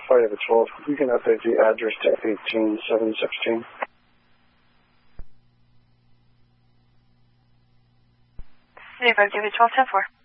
Friday the 12th. You can update the address to 18716. Zero, give it 1210-4.